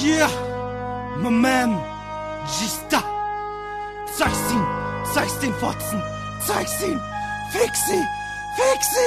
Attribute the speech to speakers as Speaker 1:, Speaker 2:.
Speaker 1: Yeah, my man, Gista. Zeig's ihm, zeig's den Fotzen, zeig's ihm, fix sie, fix sie.